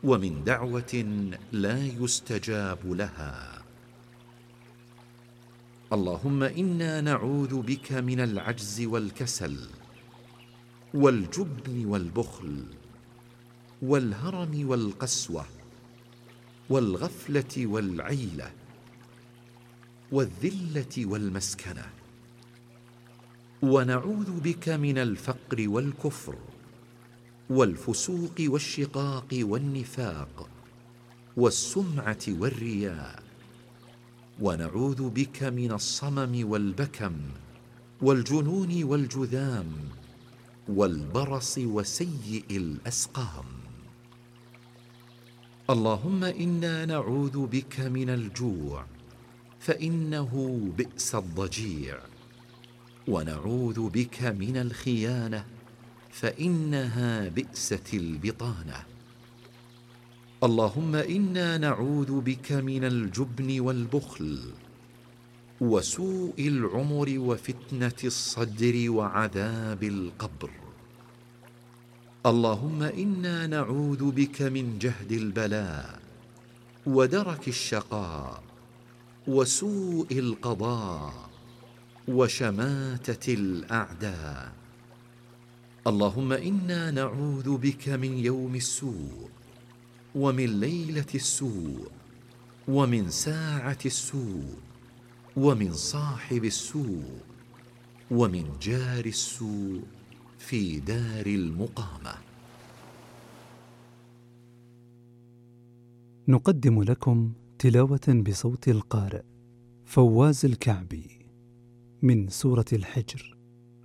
ومن دعوة لا يستجاب لها. اللهم إنا نعوذ بك من العجز والكسل والجبن والبخل والهرم والقسوة والغفلة والعيلة والذلة والمسكنة، ونعوذ بك من الفقر والكفر والفسوق والشقاق والنفاق والسمعة والرياء، ونعوذ بك من الصمم والبكم والجنون والجذام والبرص وسيء الأسقام. اللهم إنا نعوذ بك من الجوع فإنه بئس الضجيع، ونعوذ بك من الخيانة فإنها بئست البطانة. اللهم إنا نعوذ بك من الجبن والبخل وسوء العمر وفتنة الصدر وعذاب القبر. اللهم إنا نعوذ بك من جهد البلاء ودرك الشقاء وسوء القضاء وشماتة الأعداء. اللهم إنا نعوذ بك من يوم السوء ومن ليلة السوء ومن ساعة السوء ومن صاحب السوء ومن جار السوء في دار المقامة. نقدم لكم تلاوة بصوت القارئ فواز الكعبي من سورة الحجر.